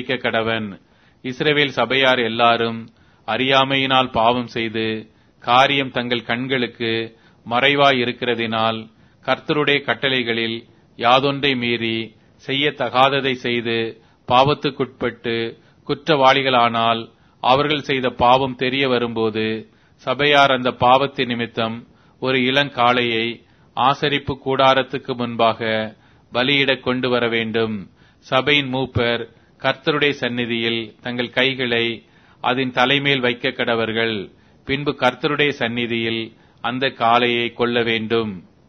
சுட்டெரிக்க கடவன். இஸ்ரவேல் சபையார் எல்லாரும் அறியாமையினால் பாவம் செய்து காரியம் தங்கள் கண்களுக்கு மறைவாய் இருக்கிறதினால் கர்த்தருடைய கட்டளைகளில் யாதொன்றை மீறி செய்யத்தகாததை செய்து பாவத்துக்குட்பட்டு குற்றவாளிகளானால் அவர்கள் செய்த பாவம் தெரிய வரும்போது சபையார் அந்த பாவத்தின் நிமித்தம் ஒரு இளங்காளையை ஆசரிப்பு கூடாரத்துக்கு முன்பாக பலியிடக் கொண்டு வர வேண்டும். சபையின் மூப்பர் கர்த்தருடைய சந்நிதியில் தங்கள் கைகளை அதன் தலைமேல் வைக்க கடவர்கள். பின்பு கர்த்தருடைய சந்நிதியில் அந்த காளையை கொல்ல வேண்டும்.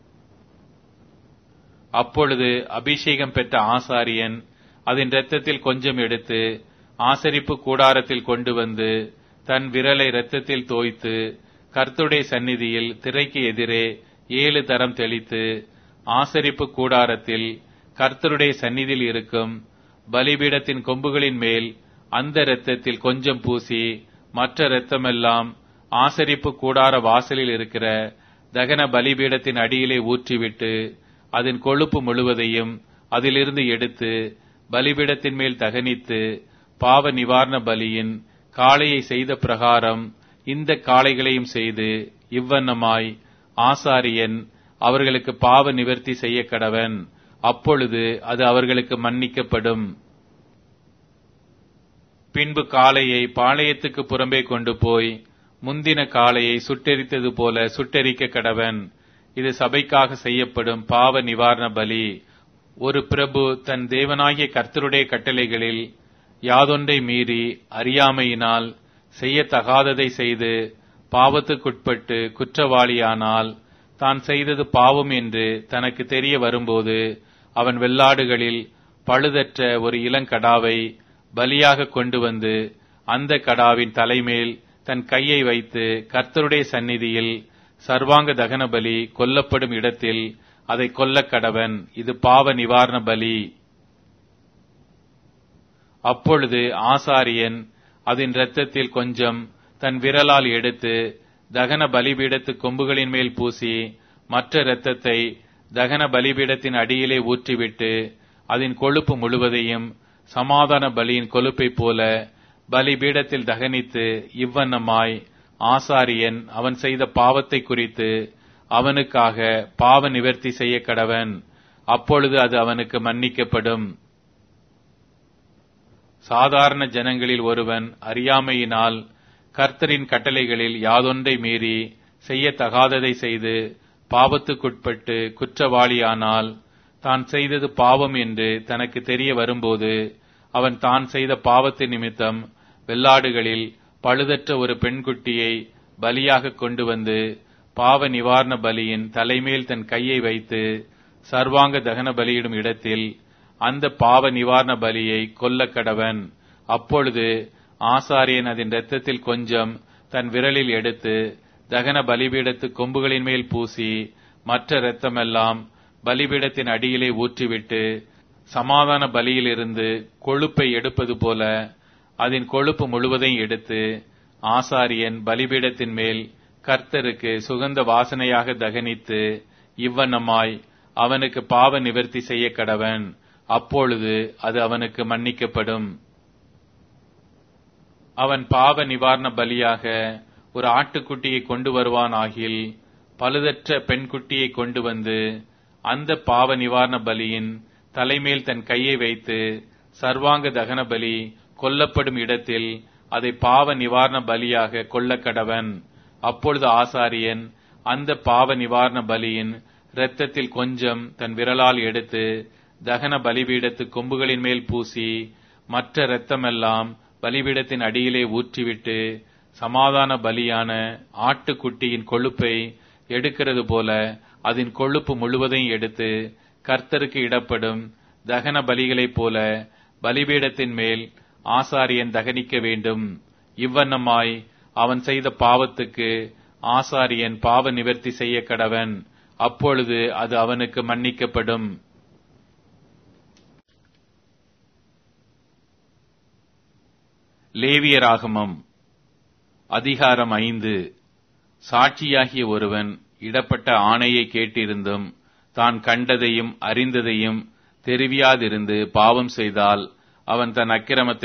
அப்பொழுது அபிஷேகம் பெற்ற ஆசாரியன் அதன் இரத்தத்தில் கொஞ்சம் எடுத்து ஆசரிப்பு கூடாரத்தில் கொண்டு வந்து தன் விரலை இரத்தத்தில் தோய்த்து கர்த்தருடைய சந்நிதியில் திரைக்கு எதிரே 7 தரம் தெளித்து ஆசரிப்பு கூடாரத்தில் கர்த்தருடைய சந்நிதியில் இருக்கும் பலிபீடத்தின் கொம்புகளின் மேல் அந்த இரத்தத்தில் கொஞ்சம் பூசி மற்ற இரத்தமெல்லாம் ஆசரிப்பு கூடார வாசலில் இருக்கிற தகன பலிபீடத்தின் அடியிலே ஊற்றிவிட்டு அதன் கொழுப்பு முழுவதையும் அதிலிருந்து எடுத்து பலிபீடத்தின் மேல் தகனித்து பாவ நிவாரண பலியின் காளையை செய்த பிரகாரம் இந்த காளைகளையும் செய்து இவ்வண்ணமாய் ஆசாரியன் அவர்களுக்கு பாவ நிவர்த்தி செய்ய கடவன். அப்பொழுது அது அவர்களுக்கு மன்னிக்கப்படும். பின்பு காளையை பாளையத்துக்கு புறம்பே கொண்டு போய் முந்தின காளையை சுட்டெரித்தது போல சுட்டெரிக்க கடவன். இது சபைக்காக செய்யப்படும் பாவ நிவாரண பலி. ஒரு பிரபு தன் தேவனாகிய கர்த்தருடைய கட்டளைகளில் யாதொன்றை மீறி அறியாமையினால் செய்யத்தகாததை செய்து பாவத்துக்குட்பட்டு குற்றவாளியானால் தான் செய்தது பாவம் என்று தனக்கு தெரிய வரும்போது அவன் வெள்ளாடுகளில் பழுதற்ற ஒரு இளங்கடாவை பலியாக கொண்டு வந்து அந்த கடாவின் தலைமேல் தன் கையை வைத்து கர்த்தருடைய சந்நிதியில் சர்வாங்க தகன பலி கொல்லப்படும் இடத்தில் அதை கொல்லக் கடவன். இது பாவ நிவாரண பலி. அப்பொழுது ஆசாரியன் அதன் இரத்தத்தில் கொஞ்சம் தன் விரலால் எடுத்து தகன பலிபீடத்து கொம்புகளின் மேல் பூசி மற்ற இரத்தத்தை தகன பலிபீடத்தின் அடியிலே ஊற்றிவிட்டு அதன் கொழுப்பு முழுவதையும் சமாதான பலியின் கொழுப்பை போல பலிபீடத்தில் தகனித்து இவ்வண்ணமாய் ஆசாரியன் அவன் செய்த பாவத்தை குறித்து அவனுக்காக பாவ நிவர்த்தி செய்ய கடவன். அப்பொழுது அது அவனுக்கு மன்னிக்கப்படும். சாதாரண ஜனங்களில் ஒருவன் அறியாமையினால் கர்த்தரின் கட்டளைகளில் யாதொன்றை மீறி செய்யத்தகாததை செய்து பாவத்துக்குட்பட்டு குற்றவாளியானால் தான் செய்தது பாவம் என்று தனக்கு தெரிய வரும்போது அவன் தான் செய்த பாவத்தின் நிமித்தம் வெள்ளாடுகளில் பழுதற்ற ஒரு பெண்குட்டியை பலியாக கொண்டு வந்து பாவ நிவாரண பலியின் தலைமேல் தன் கையை வைத்து சர்வாங்க தகன பலியிடும் இடத்தில் அந்த பாவ நிவாரண பலியை கொல்ல கடவன். அப்பொழுது ஆசாரியன் அதன் இரத்தத்தில் கொஞ்சம் தன் விரலில் எடுத்து தகன பலிபீடத்து கொம்புகளின் மேல் பூசி மற்ற இரத்தமெல்லாம் பலிபீடத்தின் அடியிலே ஊற்றிவிட்டு சமாதான பலியிலிருந்து கொழுப்பை எடுப்பது போல அதன் கொழுப்பு முழுவதையும் எடுத்து ஆசாரியன் பலிபீடத்தின் மேல் கர்த்தருக்கு சுகந்த வாசனையாக தகனித்து இவ்வண்ணமாய் அவனுக்கு பாவ நிவர்த்தி செய்ய கடவன். அப்பொழுது அது அவனுக்கு மன்னிக்கப்படும். அவன் பாவ நிவாரண பலியாக ஒரு ஆட்டுக்குட்டியை கொண்டு வருவான் ஆகில் பழுதற்ற பெண்குட்டியை கொண்டு வந்து அந்த பாவ நிவாரண பலியின் தலைமேல் தன் கையை வைத்து சர்வாங்க தகன பலி கொல்லப்படும் இடத்தில் அதை பாவ நிவாரண பலியாக கொல்ல கடவன். அப்பொழுது ஆசாரியன் அந்த பாவ நிவாரண பலியின் இரத்தத்தில் கொஞ்சம் தன் விரலால் எடுத்து தகன பலிபீடத்து கொம்புகளின் மேல் பூசி மற்ற இரத்தமெல்லாம் பலிபீடத்தின் அடியிலே ஊற்றிவிட்டு சமாதான பலியான ஆட்டுக்குட்டியின் கொழுப்பை எடுக்கிறது போல அதன் கொழுப்பு முழுவதையும் எடுத்து கர்த்தருக்கு இடப்படும் தகன பலிகளைப் போல பலிபீடத்தின் மேல் ஆசாரியன் தகனிக்க வேண்டும். இவ்வண்ணமாய் அவன் செய்த பாவத்துக்கு ஆசாரியன் பாவ நிவர்த்தி செய்ய கடவன். அப்பொழுது அது அவனுக்கு மன்னிக்கப்படும். லேவியராகமம் அதிகாரம் 5. சாட்சியாகிய ஒருவன் இடப்பட்ட ஆணையை கேட்டிருந்தும் தான் கண்டதையும் அறிந்ததையும் தெரிவியாதிருந்து பாவம் செய்தால் அவன் தன் அக்கிரமத்தை